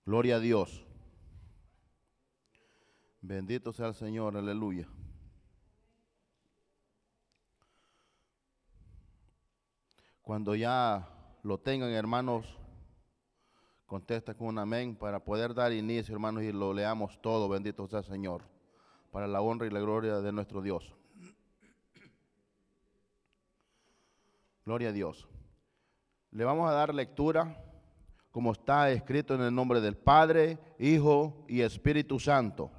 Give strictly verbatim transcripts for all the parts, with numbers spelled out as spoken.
Gloria a Dios. Bendito sea el Señor, aleluya. Cuando ya lo tengan, hermanos, contesta con un amén para poder dar inicio, hermanos, y lo leamos todo. Bendito sea el Señor, para la honra y la gloria de nuestro Dios. Gloria a Dios. Le vamos a dar lectura como está escrito en el nombre del Padre, Hijo y Espíritu Santo.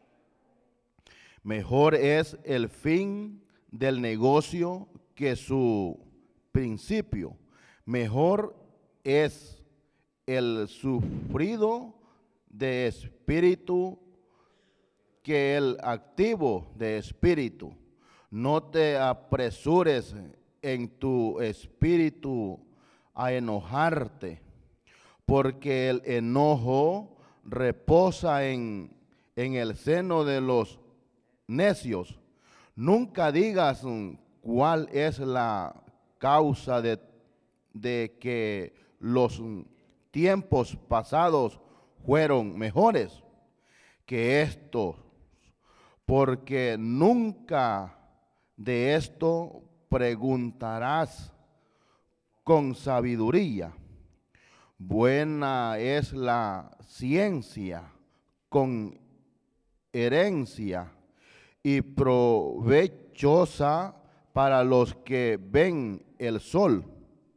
Mejor es el fin del negocio que su principio. Mejor es el sufrido de espíritu que el activo de espíritu. No te apresures en tu espíritu a enojarte, porque el enojo reposa en, en el seno de los necios. Nunca digas cuál es la causa de, de que los tiempos pasados fueron mejores que estos, porque nunca de esto preguntarás con sabiduría. Buena es la ciencia con herencia y provechosa para los que ven el sol,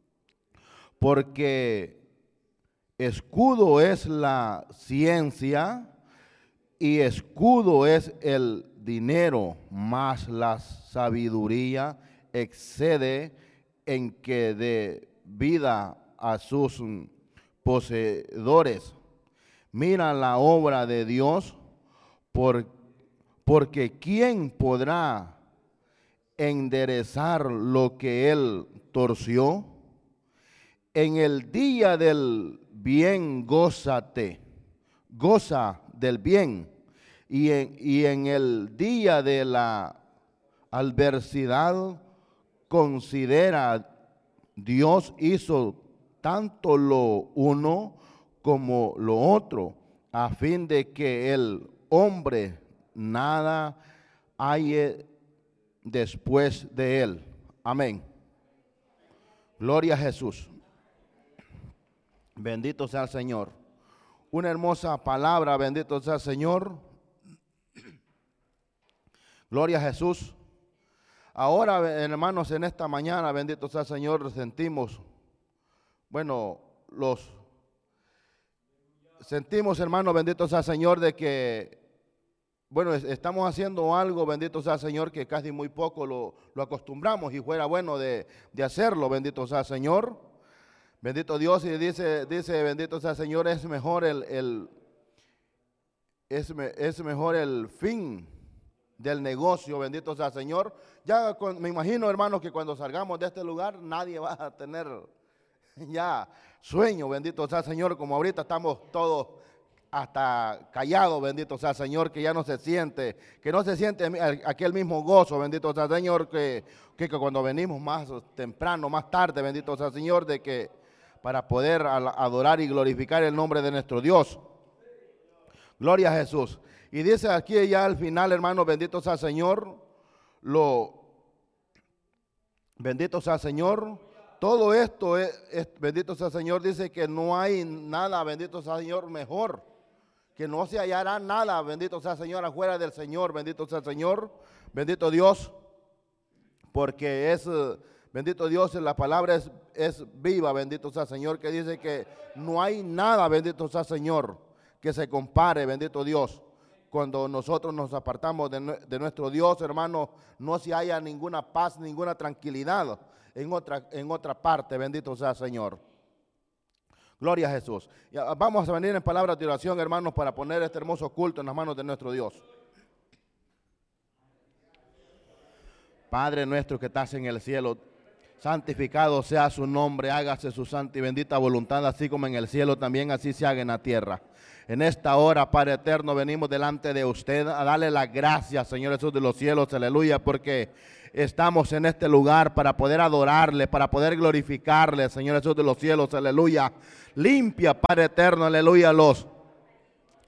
porque escudo es la ciencia y escudo es el dinero, mas la sabiduría excede en que dé vida a sus poseedores. Mira la obra de Dios, por, porque ¿quién podrá enderezar lo que él torció? En el día del bien gózate, goza del bien, y en, y en el día de la adversidad considera, Dios hizo tanto lo uno como lo otro, a fin de que el hombre nada halle después de él. Amén. Gloria a Jesús. Bendito sea el Señor. Una hermosa palabra, bendito sea el Señor. Gloria a Jesús. Ahora, hermanos, en esta mañana, bendito sea el Señor, sentimos, bueno, los sentimos, hermanos, bendito sea el Señor, de que, bueno, estamos haciendo algo, bendito sea el Señor, que casi muy poco lo, lo acostumbramos y fuera bueno de, de hacerlo, bendito sea el Señor. Bendito Dios, y dice, dice, bendito sea el Señor, es mejor el, el es, es mejor el fin del negocio, bendito sea el Señor. Ya con, me imagino, hermanos, que cuando salgamos de este lugar nadie va a tener ya sueño, bendito sea el Señor, como ahorita estamos todos hasta callados, bendito sea el Señor, que ya no se siente, que no se siente aquel mismo gozo, bendito sea el Señor, que, que, que cuando venimos más temprano, más tarde, bendito sea el Señor, de que para poder adorar y glorificar el nombre de nuestro Dios. Gloria a Jesús. Y dice aquí ya al final, hermano, bendito sea el Señor, lo bendito sea el Señor, todo esto es, es, bendito sea el Señor, dice que no hay nada, bendito sea el Señor, mejor, que no se hallará nada, bendito sea el Señor, afuera del Señor, bendito sea el Señor, bendito Dios, porque es, bendito Dios, la palabra es, es viva, bendito sea el Señor, que dice que no hay nada, bendito sea el Señor, que se compare, bendito Dios. Cuando nosotros nos apartamos de, de nuestro Dios, hermano, no se haya ninguna paz, ninguna tranquilidad en otra, en otra parte, bendito sea el Señor. Gloria a Jesús. Y vamos a venir en palabras de oración, hermanos, para poner este hermoso culto en las manos de nuestro Dios. Padre nuestro que estás en el cielo, santificado sea su nombre, hágase su santa y bendita voluntad, así como en el cielo, también así se haga en la tierra. En esta hora, Padre eterno, venimos delante de usted a darle las gracias, Señor Jesús de los cielos, aleluya, porque estamos en este lugar para poder adorarle, para poder glorificarle, Señor Jesús de los cielos, aleluya. Limpia, Padre eterno, aleluya, los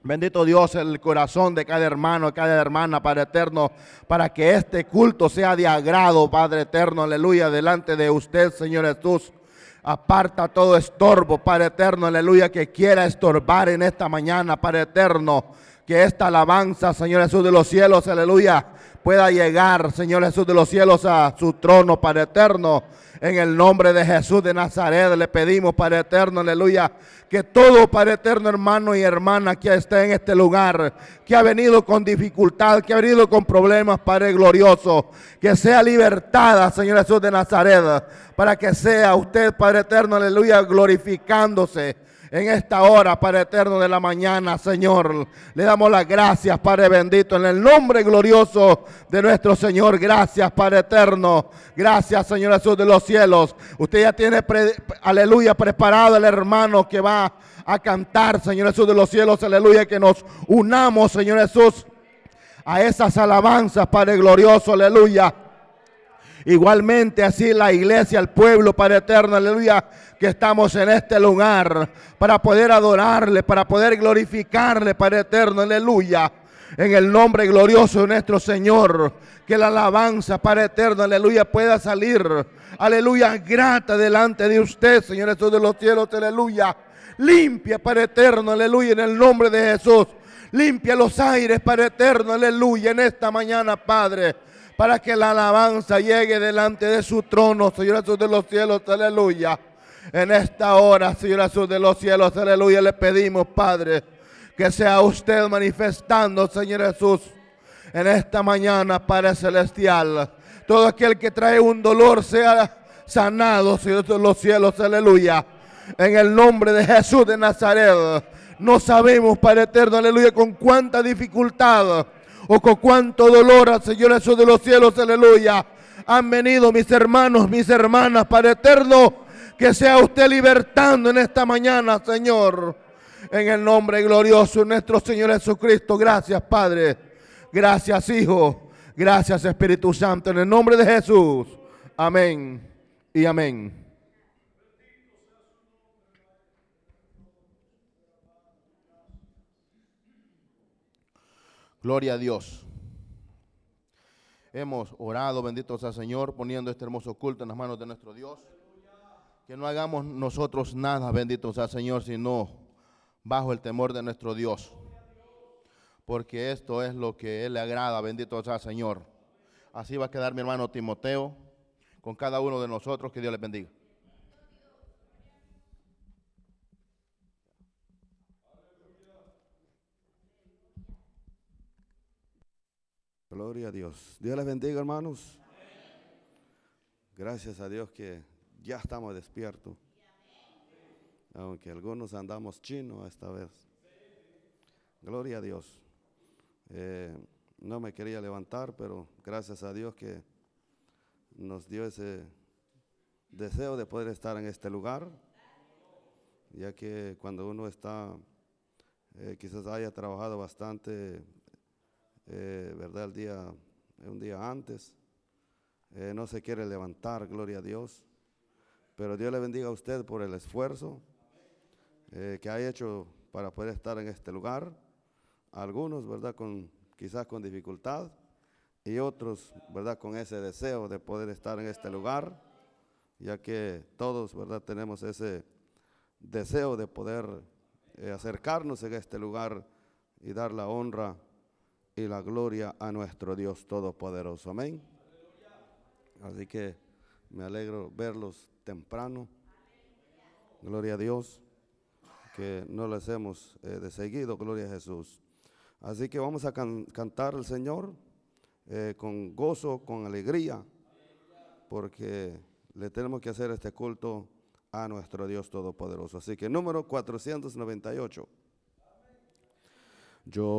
Bendito Dios, el corazón de cada hermano, de cada hermana, Padre eterno, para que este culto sea de agrado, Padre eterno, aleluya, delante de usted, Señor Jesús. Aparta todo estorbo, Padre eterno, aleluya, que quiera estorbar en esta mañana, Padre eterno. Que esta alabanza, Señor Jesús de los cielos, aleluya, pueda llegar, Señor Jesús de los cielos, a su trono, Padre eterno. En el nombre de Jesús de Nazaret le pedimos, Padre eterno, aleluya, que todo, Padre eterno, hermano y hermana que esté en este lugar, que ha venido con dificultad, que ha venido con problemas, Padre glorioso, que sea libertada, Señor Jesús de Nazaret, para que sea usted, Padre eterno, aleluya, glorificándose en esta hora, Padre eterno de la mañana, Señor. Le damos las gracias, Padre bendito, en el nombre glorioso de nuestro Señor. Gracias, Padre eterno. Gracias, Señor Jesús de los cielos. Usted ya tiene, pre, aleluya, preparado el hermano que va a cantar, Señor Jesús de los cielos, aleluya, que nos unamos, Señor Jesús, a esas alabanzas, Padre glorioso, aleluya. Igualmente así la iglesia, el pueblo, Padre eterno, aleluya, que estamos en este lugar para poder adorarle, para poder glorificarle, Padre eterno, aleluya, en el nombre glorioso de nuestro Señor. Que la alabanza, Padre eterno, aleluya, pueda salir, aleluya, grata delante de usted, Señor Jesús de los cielos, aleluya. Limpia, Padre eterno, aleluya, en el nombre de Jesús. Limpia los aires, Padre eterno, aleluya, en esta mañana, Padre, para que la alabanza llegue delante de su trono, Señor Jesús de los cielos, aleluya. En esta hora, Señor Jesús de los cielos, aleluya, le pedimos, Padre, que sea usted manifestando, Señor Jesús, en esta mañana, Padre celestial. Todo aquel que trae un dolor sea sanado, Señor de los cielos, aleluya. En el nombre de Jesús de Nazaret. No sabemos, Padre eterno, aleluya, con cuánta dificultad o con cuánto dolor, Señor Jesús de los cielos, aleluya, han venido mis hermanos, mis hermanas, Padre eterno, que sea usted libertando en esta mañana, Señor, en el nombre glorioso de nuestro Señor Jesucristo. Gracias, Padre, gracias, Hijo, gracias, Espíritu Santo, en el nombre de Jesús, amén y amén. Gloria a Dios. Hemos orado, bendito sea el Señor, poniendo este hermoso culto en las manos de nuestro Dios. Que no hagamos nosotros nada, bendito sea el Señor, sino bajo el temor de nuestro Dios. Porque esto es lo que Él le agrada, bendito sea el Señor. Así va a quedar mi hermano Timoteo con cada uno de nosotros. Que Dios les bendiga. Gloria a Dios. Dios les bendiga, hermanos. Gracias a Dios que ya estamos despiertos. Aunque algunos andamos chinos esta vez. Gloria a Dios. Eh, no me quería levantar, pero gracias a Dios que nos dio ese deseo de poder estar en este lugar. Ya que cuando uno está, eh, quizás haya trabajado bastante, Eh, verdad, el día, un día antes, eh, no se quiere levantar, gloria a Dios, pero Dios le bendiga a usted por el esfuerzo eh, que ha hecho para poder estar en este lugar. Algunos, verdad, con quizás con dificultad, y otros, verdad, con ese deseo de poder estar en este lugar, ya que todos, verdad, tenemos ese deseo de poder eh, acercarnos en este lugar y dar la honra y la gloria a nuestro Dios Todopoderoso. Amén. Así que me alegro verlos temprano. Gloria a Dios, que no les hemos eh, de seguido, gloria a Jesús. Así que vamos a can cantar al Señor eh, con gozo, con alegría, porque le tenemos que hacer este culto a nuestro Dios Todopoderoso. Así que número cuatrocientos noventa y ocho. Yo